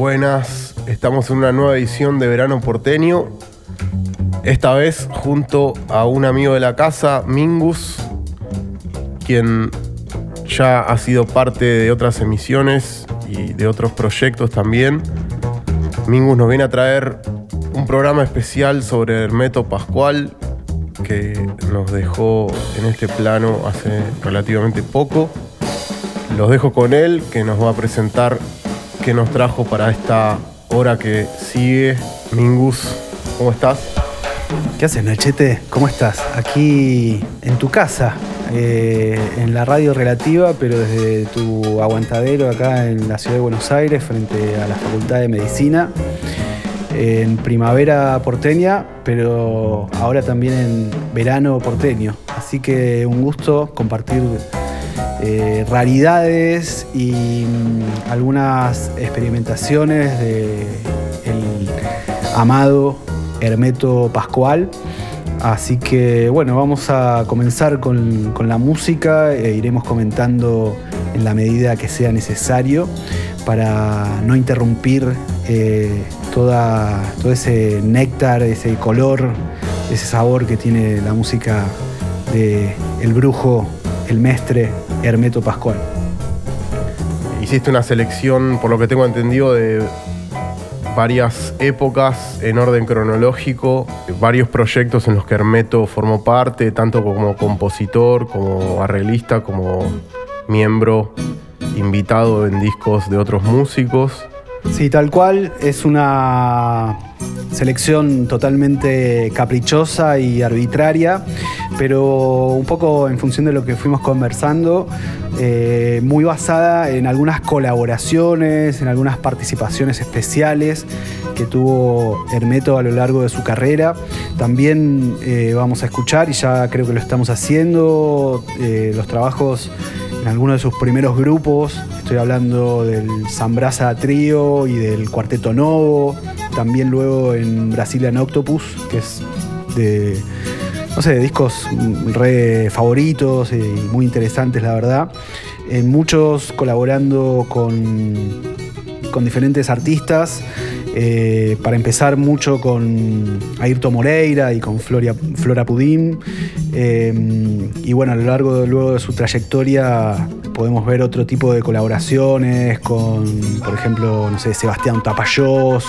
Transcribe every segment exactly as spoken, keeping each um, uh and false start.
Buenas, estamos en una nueva edición de Verano Porteño. Esta vez junto a un amigo de la casa, Mingus, quien ya ha sido parte de otras emisiones y de otros proyectos también. Mingus nos viene a traer un programa especial sobre Hermeto Pascual, que nos dejó en este plano hace relativamente poco. Los dejo con él, que nos va a presentar qué nos trajo para esta hora que sigue. Mingus, ¿cómo estás? ¿Qué haces, Nachete? ¿Cómo estás? Aquí en tu casa, eh, en la radio relativa, pero desde tu aguantadero acá en la ciudad de Buenos Aires, frente a la Facultad de Medicina, en primavera porteña, pero ahora también en verano porteño. Así que un gusto compartir eh, raridades y mm, algunas experimentaciones de el amado Hermeto Pascual. Así que bueno, vamos a comenzar con, con la música e iremos comentando en la medida que sea necesario para no interrumpir eh, toda, todo ese néctar, ese color, ese sabor que tiene la música de el brujo, el mestre Hermeto Pascual. Hiciste una selección, por lo que tengo entendido, de varias épocas en orden cronológico, varios proyectos en los que Hermeto formó parte, tanto como compositor, como arreglista, como miembro invitado en discos de otros músicos. Sí, tal cual, es una selección totalmente caprichosa y arbitraria, pero un poco en función de lo que fuimos conversando, eh, muy basada en algunas colaboraciones, en algunas participaciones especiales que tuvo Hermeto a lo largo de su carrera. También eh, vamos a escuchar, y ya creo que lo estamos haciendo, eh, los trabajos en algunos de sus primeros grupos. Estoy hablando del Zambraza Trío y del Cuarteto Novo. También luego en Brazilian Octopus, que es de, no sé, de discos re favoritos y muy interesantes, la verdad. En muchos colaborando con, con diferentes artistas. Eh, para empezar, mucho con Ayrton Moreira y con Floria, Flora Pudim. Eh, y bueno, a lo largo de, luego de su trayectoria podemos ver otro tipo de colaboraciones con, por ejemplo, no sé, Sebastián Tapajós,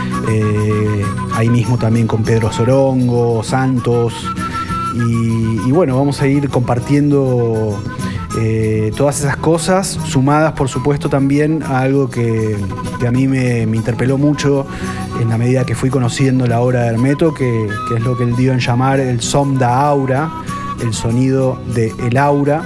eh, ahí mismo también con Pedro Sorongo, Santos. Y, y bueno, vamos a ir compartiendo Eh, todas esas cosas, sumadas por supuesto también a algo que, que a mí me, me interpeló mucho en la medida que fui conociendo la obra de Hermeto, que, que es lo que él dio en llamar el som da aura, el sonido de el aura,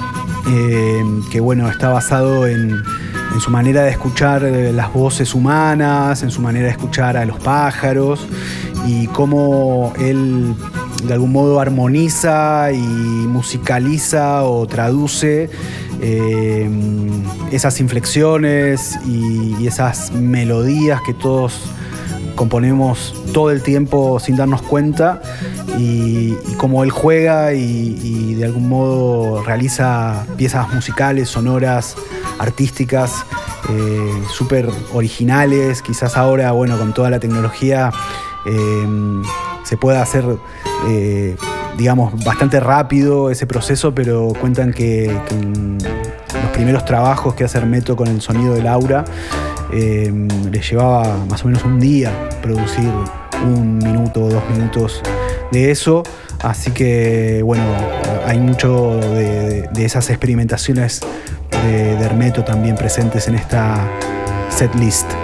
eh, que bueno, está basado en, en su manera de escuchar las voces humanas, en su manera de escuchar a los pájaros, y cómo él de algún modo armoniza y musicaliza o traduce eh, esas inflexiones y, y esas melodías que todos componemos todo el tiempo sin darnos cuenta, y, y cómo él juega y, y de algún modo realiza piezas musicales, sonoras, artísticas, eh, súper originales. Quizás ahora, bueno, con toda la tecnología eh, se puede hacer, eh, digamos, bastante rápido ese proceso, pero cuentan que, que en los primeros trabajos que hace Hermeto con el sonido del aura, eh, le llevaba más o menos un día producir un minuto o dos minutos de eso. Así que, bueno, hay mucho de, de esas experimentaciones de, de Hermeto también presentes en esta setlist.